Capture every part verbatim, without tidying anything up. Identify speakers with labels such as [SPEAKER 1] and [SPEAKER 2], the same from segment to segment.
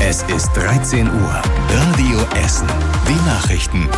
[SPEAKER 1] Es ist dreizehn Uhr. Radio Essen. Die Nachrichten.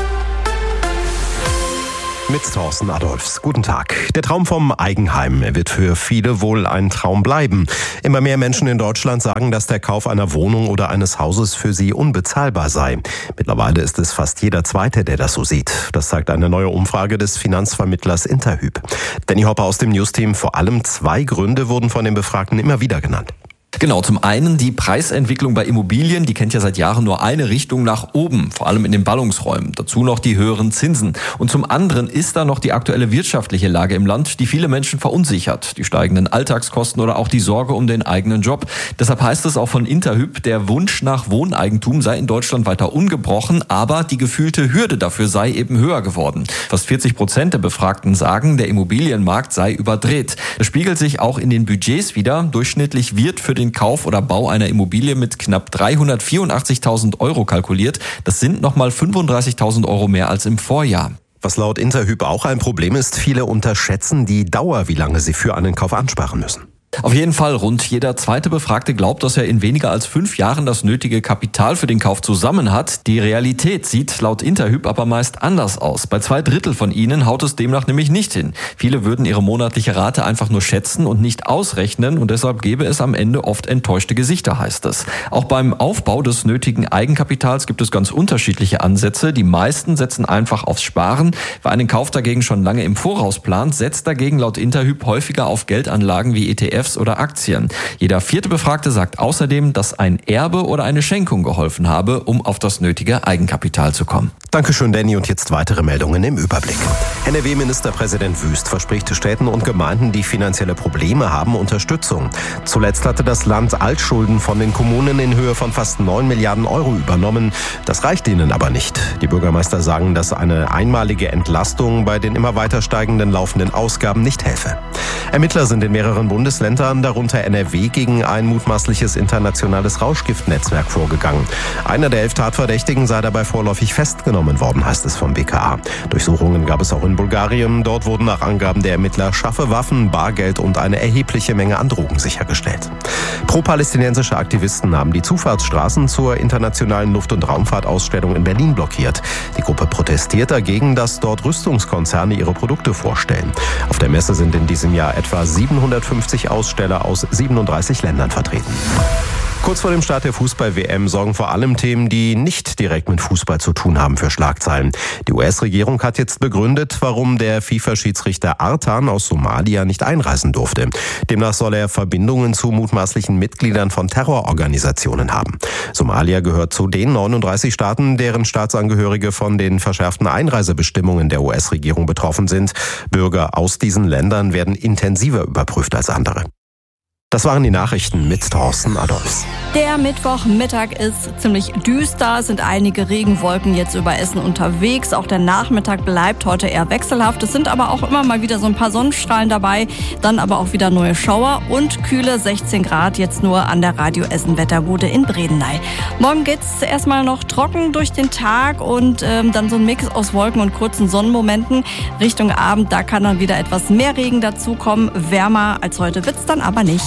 [SPEAKER 2] Mit Thorsten Adolfs. Guten Tag. Der Traum vom Eigenheim wird für viele wohl ein Traum bleiben. Immer mehr Menschen in Deutschland sagen, dass der Kauf einer Wohnung oder eines Hauses für sie unbezahlbar sei. Mittlerweile ist es fast jeder Zweite, der das so sieht. Das zeigt eine neue Umfrage des Finanzvermittlers Interhyp. Danny Hopper aus dem Newsteam. Vor allem zwei Gründe wurden von den Befragten immer wieder genannt.
[SPEAKER 3] Genau, zum einen die Preisentwicklung bei Immobilien, die kennt ja seit Jahren nur eine Richtung nach oben, vor allem in den Ballungsräumen. Dazu noch die höheren Zinsen. Und zum anderen ist da noch die aktuelle wirtschaftliche Lage im Land, die viele Menschen verunsichert. Die steigenden Alltagskosten oder auch die Sorge um den eigenen Job. Deshalb heißt es auch von Interhyp, der Wunsch nach Wohneigentum sei in Deutschland weiter ungebrochen, aber die gefühlte Hürde dafür sei eben höher geworden. Fast vierzig Prozent der Befragten sagen, der Immobilienmarkt sei überdreht. Das spiegelt sich auch in den Budgets wider. Durchschnittlich wird für den Kauf oder Bau einer Immobilie mit knapp dreihundertvierundachtzigtausend Euro kalkuliert. Das sind nochmal fünfunddreißigtausend Euro mehr als im Vorjahr.
[SPEAKER 2] Was laut Interhyp auch ein Problem ist, viele unterschätzen die Dauer, wie lange sie für einen Kauf ansparen müssen.
[SPEAKER 3] Auf jeden Fall, rund jeder zweite Befragte glaubt, dass er in weniger als fünf Jahren das nötige Kapital für den Kauf zusammen hat. Die Realität sieht laut Interhyp aber meist anders aus. Bei zwei Drittel von ihnen haut es demnach nämlich nicht hin. Viele würden ihre monatliche Rate einfach nur schätzen und nicht ausrechnen und deshalb gäbe es am Ende oft enttäuschte Gesichter, heißt es. Auch beim Aufbau des nötigen Eigenkapitals gibt es ganz unterschiedliche Ansätze. Die meisten setzen einfach aufs Sparen. Wer einen Kauf dagegen schon lange im Voraus plant, setzt dagegen laut Interhyp häufiger auf Geldanlagen wie E T Fs oder Aktien. Jeder vierte Befragte sagt außerdem, dass ein Erbe oder eine Schenkung geholfen habe, um auf das nötige Eigenkapital zu kommen.
[SPEAKER 2] Dankeschön, Danny. Und jetzt weitere Meldungen im Überblick. N R W-Ministerpräsident Wüst verspricht Städten und Gemeinden, die finanzielle Probleme haben, Unterstützung. Zuletzt hatte das Land Altschulden von den Kommunen in Höhe von fast neun Milliarden Euro übernommen. Das reicht ihnen aber nicht. Die Bürgermeister sagen, dass eine einmalige Entlastung bei den immer weiter steigenden laufenden Ausgaben nicht helfe. Ermittler sind in mehreren Bundesländern, darunter N R W, gegen ein mutmaßliches internationales Rauschgiftnetzwerk vorgegangen. Einer der elf Tatverdächtigen sei dabei vorläufig festgenommen worden, heißt es vom B K A. Durchsuchungen gab es auch in Bulgarien. Dort wurden nach Angaben der Ermittler scharfe Waffen, Bargeld und eine erhebliche Menge an Drogen sichergestellt. Pro-palästinensische Aktivisten haben die Zufahrtsstraßen zur internationalen Luft- und Raumfahrtausstellung in Berlin blockiert. Die Gruppe protestiert dagegen, dass dort Rüstungskonzerne ihre Produkte vorstellen. Auf der Messe sind in diesem Jahr etwa siebenhundertfünfzig Aussteller aus siebenunddreißig Ländern vertreten. Kurz vor dem Start der Fußball-W M sorgen vor allem Themen, die nicht direkt mit Fußball zu tun haben, für Schlagzeilen. Die U S-Regierung hat jetzt begründet, warum der FIFA-Schiedsrichter Artan aus Somalia nicht einreisen durfte. Demnach soll er Verbindungen zu mutmaßlichen Mitgliedern von Terrororganisationen haben. Somalia gehört zu den neununddreißig Staaten, deren Staatsangehörige von den verschärften Einreisebestimmungen der U S-Regierung betroffen sind. Bürger aus diesen Ländern werden intensiver überprüft als andere. Das waren die Nachrichten mit Thorsten Adolfs.
[SPEAKER 4] Der Mittwochmittag ist ziemlich düster, es sind einige Regenwolken jetzt über Essen unterwegs. Auch der Nachmittag bleibt heute eher wechselhaft. Es sind aber auch immer mal wieder so ein paar Sonnenstrahlen dabei, dann aber auch wieder neue Schauer und kühle sechzehn Grad jetzt nur an der Radio Essen Wetterbude in Bredeney. Morgen geht's erstmal noch trocken durch den Tag und ähm, dann so ein Mix aus Wolken und kurzen Sonnenmomenten. Richtung Abend, da kann dann wieder etwas mehr Regen dazukommen. Wärmer als heute wird's dann aber nicht.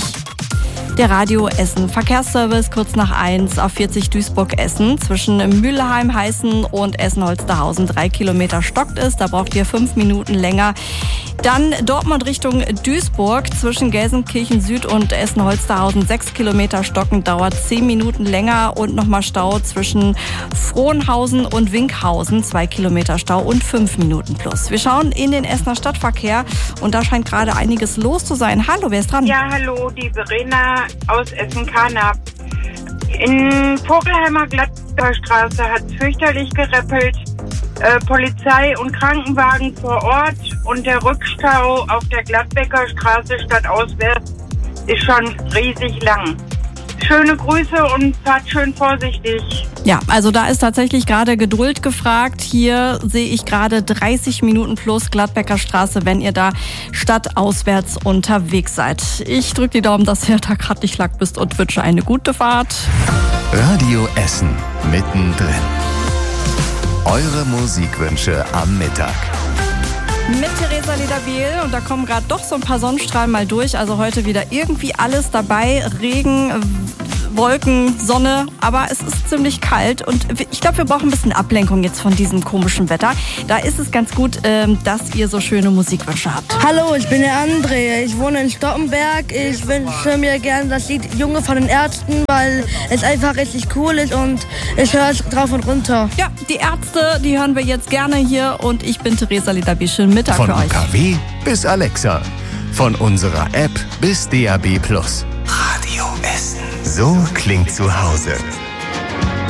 [SPEAKER 4] Der Radio Essen Verkehrsservice kurz nach eins auf vierzig Duisburg-Essen. Zwischen Mülheim, Heißen und Essen-Holsterhausen drei Kilometer stockt es. Da braucht ihr fünf Minuten länger. Dann Dortmund Richtung Duisburg. Zwischen Gelsenkirchen Süd und Essen-Holsterhausen sechs Kilometer stocken. Dauert zehn Minuten länger. Und nochmal Stau zwischen Frohnhausen und Winkhausen. zwei Kilometer Stau und fünf Minuten plus. Wir schauen in den Essener Stadtverkehr. Und da scheint gerade einiges los zu sein. Hallo, wer ist dran?
[SPEAKER 5] Ja, hallo, die Verena aus Essen-Karnap. In Vogelheimer Gladbecker Straße hat es fürchterlich gereppelt. Äh, Polizei und Krankenwagen vor Ort und der Rückstau auf der Gladbecker Straße stadtauswärts ist schon riesig lang. Schöne Grüße und fahrt schön vorsichtig.
[SPEAKER 4] Ja, also da ist tatsächlich gerade Geduld gefragt. Hier sehe ich gerade dreißig Minuten plus Gladbecker Straße, wenn ihr da stadtauswärts unterwegs seid. Ich drücke die Daumen, dass ihr da gerade nicht lack bist und wünsche eine gute Fahrt.
[SPEAKER 1] Radio Essen mittendrin. Eure Musikwünsche am Mittag.
[SPEAKER 4] Mit Theresa Lederbiel und da kommen gerade doch so ein paar Sonnenstrahlen mal durch. Also heute wieder irgendwie alles dabei. Regen, Wolken, Sonne, aber es ist ziemlich kalt und ich glaube, wir brauchen ein bisschen Ablenkung jetzt von diesem komischen Wetter. Da ist es ganz gut, dass ihr so schöne Musikwünsche habt.
[SPEAKER 6] Hallo, ich bin der André. Ich wohne in Stoppenberg. Ich wünsche mir gerne das Lied Junge von den Ärzten, weil es einfach richtig cool ist und ich höre es drauf und runter.
[SPEAKER 4] Ja, die Ärzte, die hören wir jetzt gerne hier und ich bin Theresa Lidabi. Schönen Mittag
[SPEAKER 1] Von
[SPEAKER 4] für euch.
[SPEAKER 1] U K W bis Alexa. Von unserer App bis D A B Plus. Radio Essen. So klingt zu Hause.